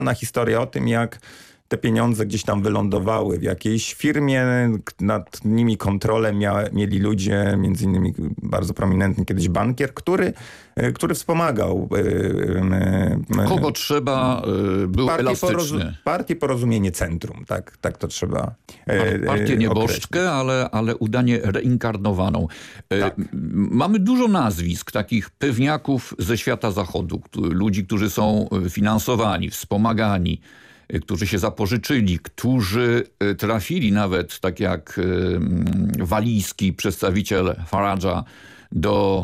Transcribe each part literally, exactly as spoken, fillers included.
na historia o tym, jak te pieniądze gdzieś tam wylądowały w jakiejś firmie, nad nimi kontrolę mia, mieli ludzie, między innymi bardzo prominentny kiedyś bankier, który, który wspomagał. Kogo trzeba, był partię elastyczny. Porozu- partię Porozumienie Centrum, tak, tak to trzeba Par- Partię nieboszczkę, ale, ale udanie reinkarnowaną. Tak. Mamy dużo nazwisk takich pewniaków ze świata zachodu, ludzi, którzy są finansowani, wspomagani, którzy się zapożyczyli, którzy trafili nawet, tak jak walijski przedstawiciel Farage'a, do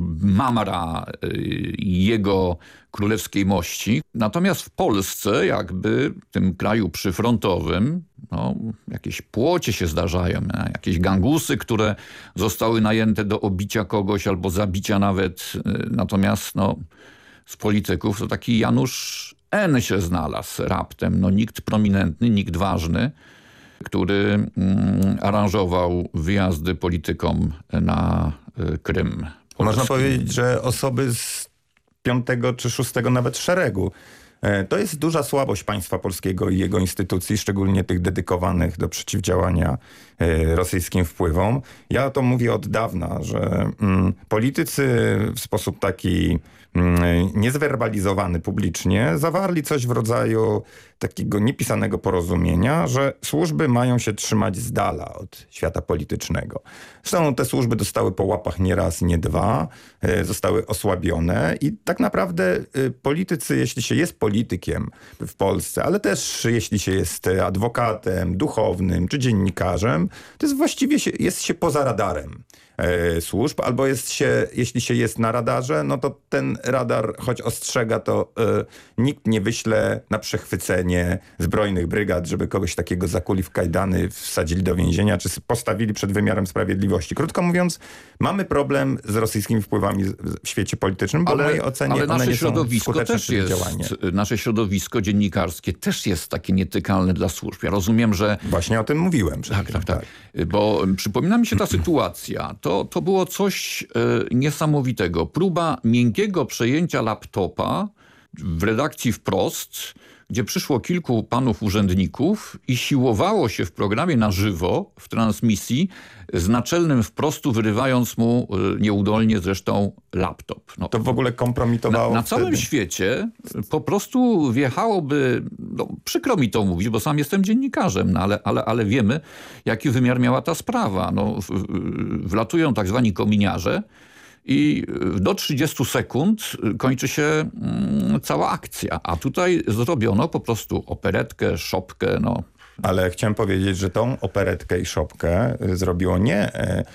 Mamra i jego królewskiej mości. Natomiast w Polsce, jakby w tym kraju przyfrontowym, no, jakieś płocie się zdarzają, jakieś gangusy, które zostały najęte do obicia kogoś albo zabicia nawet. Natomiast no, z polityków to taki Janusz N. się znalazł raptem. No, nikt prominentny, nikt ważny, który mm, aranżował wyjazdy politykom na y, Krym. Można powiedzieć, że osoby z piątego czy szóstego nawet szeregu. To jest duża słabość państwa polskiego i jego instytucji, szczególnie tych dedykowanych do przeciwdziałania rosyjskim wpływom. Ja to mówię od dawna, że mm, politycy w sposób taki mm, niezwerbalizowany publicznie zawarli coś w rodzaju takiego niepisanego porozumienia, że służby mają się trzymać z dala od świata politycznego. Zresztą te służby dostały po łapach nie raz, nie dwa, zostały osłabione i tak naprawdę politycy, jeśli się jest politykiem w Polsce, ale też jeśli się jest adwokatem, duchownym czy dziennikarzem, to jest właściwie się, jest się poza radarem e, służb, albo jest się, jeśli się jest na radarze, no to ten radar, choć ostrzega, to e, nikt nie wyśle na przechwycenie zbrojnych brygad, żeby kogoś takiego zakuli w kajdany, wsadzili do więzienia, czy postawili przed wymiarem sprawiedliwości. Krótko mówiąc, mamy problem z rosyjskimi wpływami w świecie politycznym, bo ale, w mojej ocenie ale one nasze nie środowisko są skuteczne też jest, nasze środowisko dziennikarskie też jest takie nietykalne dla służb. Ja rozumiem, że... Właśnie o tym mówiłem. Tak, tak, tak. Bo przypomina mi się ta sytuacja. To, to było coś e, niesamowitego. Próba miękkiego przejęcia laptopa w redakcji Wprost, gdzie przyszło kilku panów urzędników i siłowało się w programie na żywo, w transmisji, z naczelnym Wprostu wyrywając mu nieudolnie zresztą laptop. No, to w ogóle kompromitowało Na, na całym świecie po prostu wjechałoby, no, przykro mi to mówić, bo sam jestem dziennikarzem, no, ale, ale, ale wiemy, jaki wymiar miała ta sprawa. No, w, wlatują tak zwani kominiarze i do trzydziestu sekund kończy się mm, cała akcja. A tutaj zrobiono po prostu operetkę, szopkę, no. Ale chciałem powiedzieć, że tą operetkę i szopkę zrobiło nie,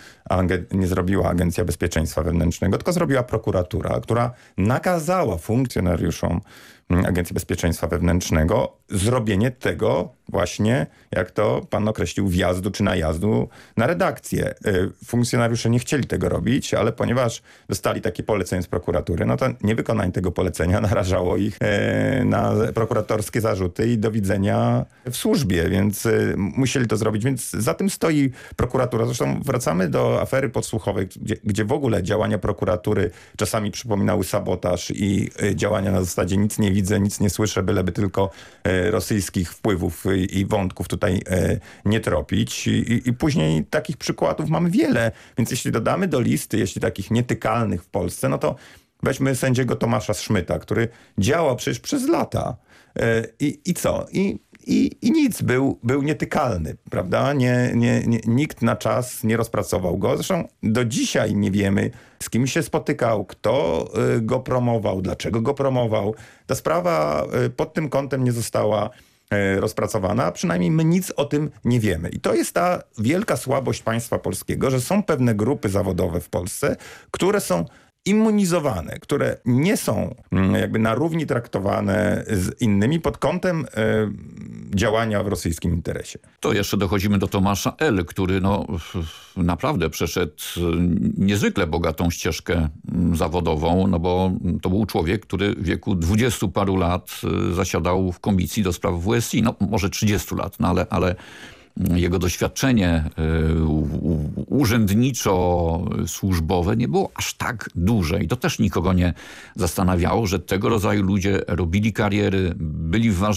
nie zrobiła Agencja Bezpieczeństwa Wewnętrznego, tylko zrobiła prokuratura, która nakazała funkcjonariuszom Agencji Bezpieczeństwa Wewnętrznego zrobienie tego właśnie, jak to pan określił, wjazdu czy najazdu na redakcję. Funkcjonariusze nie chcieli tego robić, ale ponieważ dostali takie polecenie z prokuratury, no to niewykonanie tego polecenia narażało ich na prokuratorskie zarzuty i do widzenia w służbie, więc musieli to zrobić. Więc za tym stoi prokuratura. Zresztą wracamy do afery podsłuchowej, gdzie, gdzie w ogóle działania prokuratury czasami przypominały sabotaż i działania na zasadzie nic nie widzę, nic nie słyszę, byleby tylko rosyjskich wpływów i wątków tutaj nie tropić. I, i później takich przykładów mamy wiele. Więc jeśli dodamy do listy, jeśli takich nietykalnych w Polsce, no to weźmy sędziego Tomasza Szmyta, który działał przecież przez lata. I, i co? I I, I nic, był, był nietykalny, prawda? Nie, nie, nie, nikt na czas nie rozpracował go. Zresztą do dzisiaj nie wiemy, z kim się spotykał, kto y, go promował, dlaczego go promował. Ta sprawa y, pod tym kątem nie została y, rozpracowana, a przynajmniej my nic o tym nie wiemy. I to jest ta wielka słabość państwa polskiego, że są pewne grupy zawodowe w Polsce, które są immunizowane, które nie są jakby na równi traktowane z innymi pod kątem y, działania w rosyjskim interesie. To jeszcze dochodzimy do Tomasza L., który no, naprawdę przeszedł niezwykle bogatą ścieżkę zawodową, no bo to był człowiek, który w wieku dwudziestu paru lat zasiadał w komisji do spraw W S I, no może trzydziestu lat, no ale, ale jego doświadczenie urzędniczo-służbowe nie było aż tak duże i to też nikogo nie zastanawiało, że tego rodzaju ludzie robili kariery, byli w ważnych